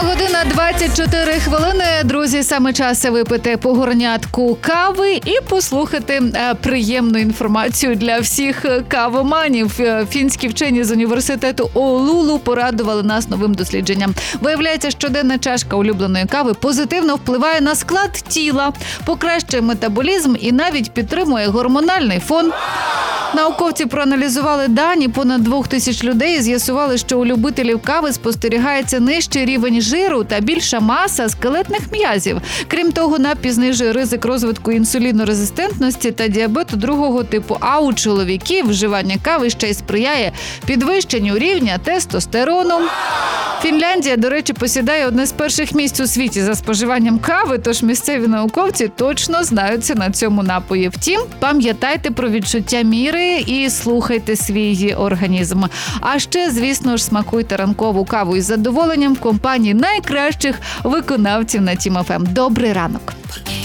7:24 хвилини. Друзі, саме час випити по горнятку кави і послухати приємну інформацію для всіх кавоманів. Фінські вчені з університету Оулу порадували нас новим дослідженням. Виявляється, щоденна чашка улюбленої кави позитивно впливає на склад тіла, покращує метаболізм і навіть підтримує гормональний фон. Науковці проаналізували дані понад 2000 людей і з'ясували, що у любителів кави спостерігається нижчий рівень жиру та більша маса скелетних м'язів. Крім того, напій знижує ризик розвитку інсулінорезистентності та діабету другого типу. А у чоловіків вживання кави ще й сприяє підвищенню рівня тестостерону. Фінляндія, до речі, посідає одне з перших місць у світі за споживанням кави, тож місцеві науковці точно знаються на цьому напої. Втім, пам'ятайте про відчуття міри і слухайте свій організм. А ще, звісно ж, смакуйте ранкову каву із задоволенням в компанії найкращих виконавців на Тім ФМ. Добрий ранок!